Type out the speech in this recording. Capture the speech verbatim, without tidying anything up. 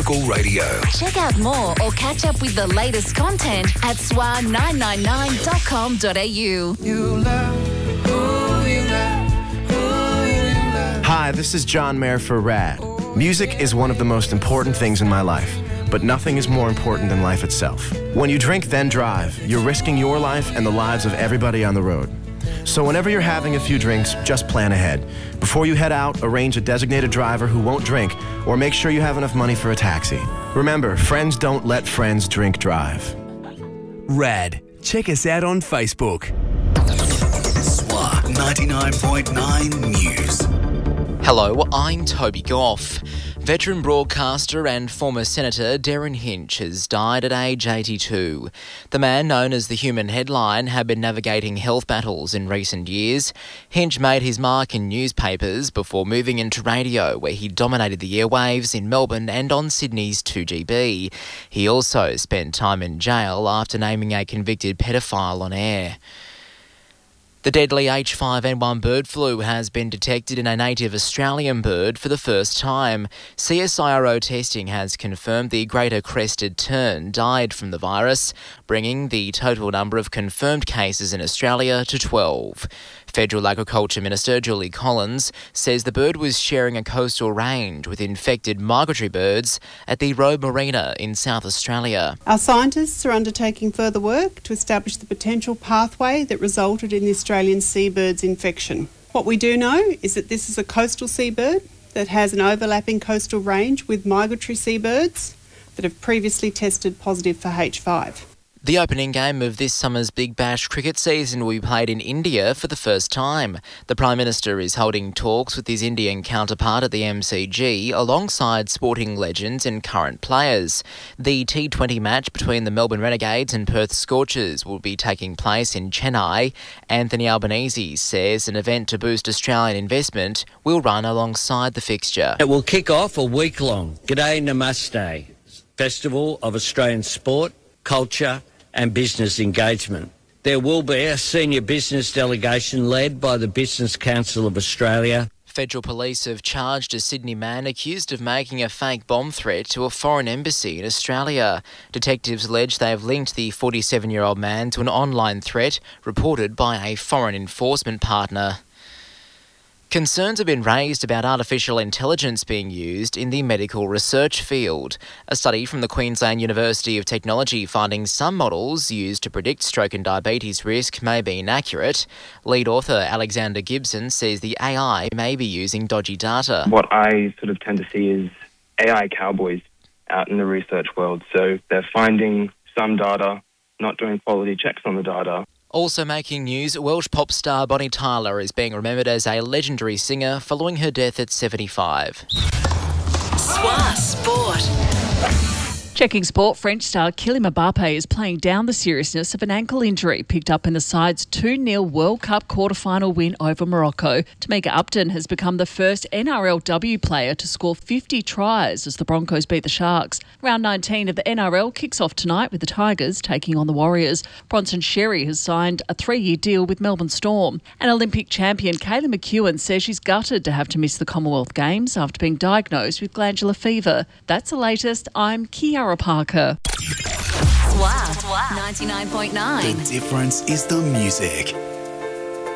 local radio. Check out more or catch up with the latest content at S W A nine nine nine dot com dot a u. You love who you love, who you love. Hi, this is John Mayer for RAD. Music is one of the most important things in my life, but nothing is more important than life itself. When you drink, then drive, you're risking your life and the lives of everybody on the road. So whenever you're having a few drinks, just plan ahead. Before you head out, arrange a designated driver who won't drink, or make sure you have enough money for a taxi. Remember, friends don't let friends drink drive. RAD. Check us out on Facebook. S W A ninety-nine point nine News. Hello, I'm Toby Goff. Veteran broadcaster and former Senator Derryn Hinch has died at age eighty-two. The man, known as the Human Headline, had been navigating health battles in recent years. Hinch made his mark in newspapers before moving into radio, where he dominated the airwaves in Melbourne and on Sydney's two G B. He also spent time in jail after naming a convicted pedophile on air. The deadly H five N one bird flu has been detected in a native Australian bird for the first time. C S I R O testing has confirmed the greater crested tern died from the virus, bringing the total number of confirmed cases in Australia to twelve. Federal Agriculture Minister Julie Collins says the bird was sharing a coastal range with infected migratory birds at the Roe Marina in South Australia. Our scientists are undertaking further work to establish the potential pathway that resulted in the Australian seabird's infection. What we do know is that this is a coastal seabird that has an overlapping coastal range with migratory seabirds that have previously tested positive for H five. The opening game of this summer's Big Bash cricket season will be played in India for the first time. The Prime Minister is holding talks with his Indian counterpart at the M C G alongside sporting legends and current players. The T twenty match between the Melbourne Renegades and Perth Scorchers will be taking place in Chennai. Anthony Albanese says an event to boost Australian investment will run alongside the fixture. It will kick off a week-long G'day Namaste Festival of Australian sport, culture and business engagement. There will be a senior business delegation led by the Business Council of Australia. Federal Police have charged a Sydney man accused of making a fake bomb threat to a foreign embassy in Australia. Detectives allege they have linked the forty-seven-year-old man to an online threat reported by a foreign enforcement partner. Concerns have been raised about artificial intelligence being used in the medical research field. A study from the Queensland University of Technology finding some models used to predict stroke and diabetes risk may be inaccurate. Lead author Alexander Gibson says the A I may be using dodgy data. What I sort of tend to see is A I cowboys out in the research world. So they're finding some data, not doing quality checks on the data. Also making news, Welsh pop star Bonnie Tyler is being remembered as a legendary singer following her death at seventy-five. S W A Sport. Checking sport, French star Kylian Mbappe is playing down the seriousness of an ankle injury picked up in the side's two nil World Cup quarter-final win over Morocco. Tamika Upton has become the first N R L W player to score fifty tries as the Broncos beat the Sharks. Round nineteen of the N R L kicks off tonight with the Tigers taking on the Warriors. Bronson Xerri has signed a three-year deal with Melbourne Storm. And Olympic champion Kayla McEwen says she's gutted to have to miss the Commonwealth Games after being diagnosed with glandular fever. That's the latest. I'm Kiara Parker. S W A ninety-nine point nine. The difference is the music.